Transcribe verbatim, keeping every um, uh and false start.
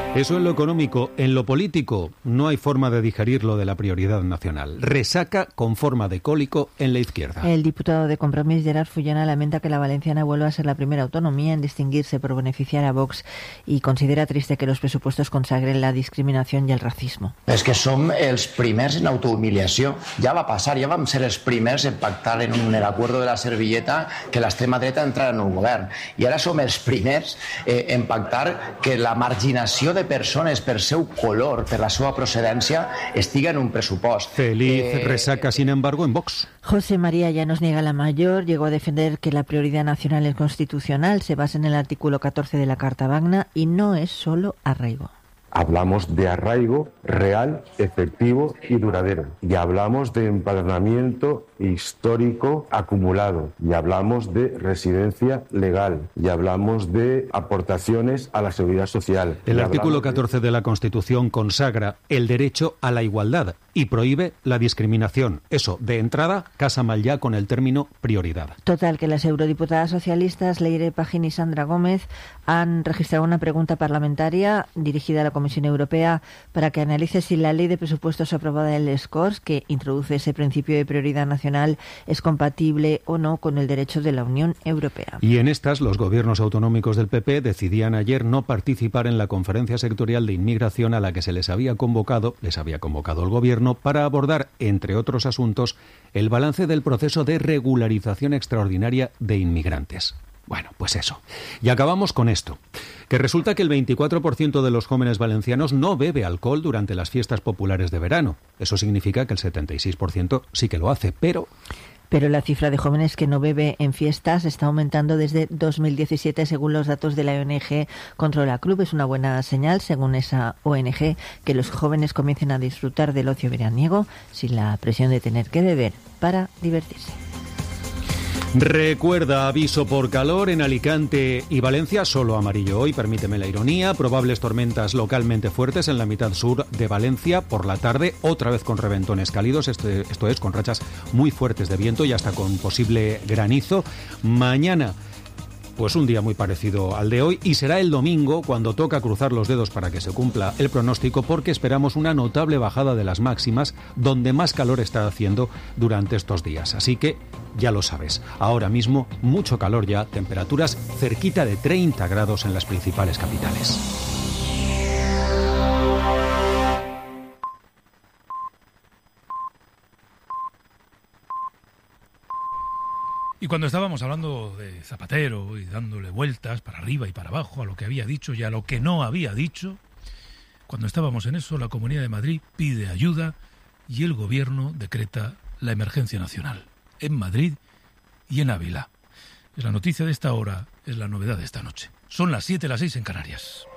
Eso en lo económico. En lo político no hay forma de digerir lo de la prioridad nacional. Resaca con forma de cólico en la izquierda. El diputado de Compromís, Gerard Fullana, lamenta que la valenciana vuelva a ser la primera autonomía en distinguirse por beneficiar a Vox y considera triste que los presupuestos consagren la discriminación i el racismo. És que som els primers en autohumiliació. Ja va passar, ja vam ser els primers en pactar en un, el acuerdo de la servilleta que l'extrema dreta entrara en un govern. I ara som els primers eh, en pactar que la marginació de persones per seu color, per la seva procedència, estiga en un pressupost. Feliz eh... resaca, sin embargo, en Vox. José María Llanos Niega la Mayor llegó a defender que la prioridad nacional es constitucional, se basa en el artículo catorce de la Carta Magna y no es solo arraigo. Hablamos de arraigo real, efectivo y duradero. Y hablamos de empadronamiento histórico acumulado. Y hablamos de residencia legal. Y hablamos de aportaciones a la seguridad social. El y artículo catorce de... de la Constitución consagra el derecho a la igualdad y prohíbe la discriminación. Eso, de entrada, casa mal ya con el término prioridad. Total, que las eurodiputadas socialistas Leire Pagín y Sandra Gómez han registrado una pregunta parlamentaria dirigida a la Comisión Europea para que analice si la ley de presupuestos aprobada en les Corts, que introduce ese principio de prioridad nacional, es compatible o no con el derecho de la Unión Europea. Y en estas, los gobiernos autonómicos del P P decidían ayer no participar en la conferencia sectorial de inmigración a la que se les había convocado, les había convocado el gobierno, para abordar, entre otros asuntos, el balance del proceso de regularización extraordinaria de inmigrantes. Bueno, pues eso. Y acabamos con esto, que resulta que el veinticuatro por ciento de los jóvenes valencianos no bebe alcohol durante las fiestas populares de verano. Eso significa que el setenta y seis por ciento sí que lo hace, pero... Pero la cifra de jóvenes que no bebe en fiestas está aumentando desde dos mil diecisiete, según los datos de la O N G Controla Club. Es una buena señal, según esa O N G, que los jóvenes comiencen a disfrutar del ocio veraniego sin la presión de tener que beber para divertirse. Recuerda, aviso por calor en Alicante y Valencia, solo amarillo hoy, permíteme la ironía, probables tormentas localmente fuertes en la mitad sur de Valencia por la tarde, otra vez con reventones cálidos, esto, esto es, con rachas muy fuertes de viento y hasta con posible granizo. Mañana, pues un día muy parecido al de hoy, y será el domingo cuando toca cruzar los dedos para que se cumpla el pronóstico, porque esperamos una notable bajada de las máximas, donde más calor está haciendo durante estos días. Así que ya lo sabes, ahora mismo mucho calor ya, temperaturas cerquita de treinta grados en las principales capitales. Y cuando estábamos hablando de Zapatero y dándole vueltas para arriba y para abajo a lo que había dicho y a lo que no había dicho, cuando estábamos en eso, la Comunidad de Madrid pide ayuda y el Gobierno decreta la emergencia nacional en Madrid y en Ávila. Es la noticia de esta hora, es la novedad de esta noche. Son las siete, las seis en Canarias.